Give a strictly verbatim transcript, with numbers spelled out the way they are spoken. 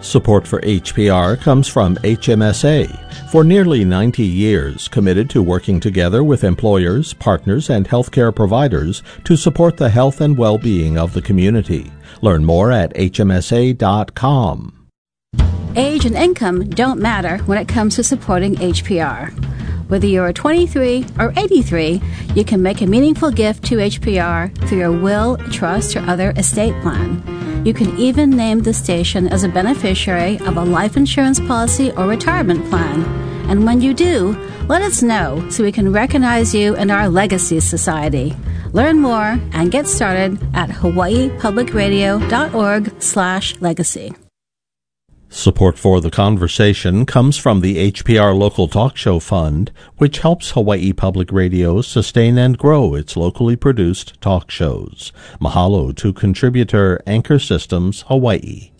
Support for H P R comes from H M S A, for nearly ninety years committed to working together with employers, partners, and healthcare providers to support the health and well-being of the community. Learn more at H M S A dot com. Age and income don't matter when it comes to supporting H P R. Whether you're twenty-three or eighty-three, you can make a meaningful gift to H P R through your will, trust, or other estate plan. You can even name the station as a beneficiary of a life insurance policy or retirement plan. And when you do, let us know so we can recognize you in our Legacy Society. Learn more and get started at hawaii public radio dot org slash legacy. Support for the conversation comes from the H P R Local Talk Show Fund, which helps Hawaii Public Radio sustain and grow its locally produced talk shows. Mahalo to contributor Anchor Systems Hawaii.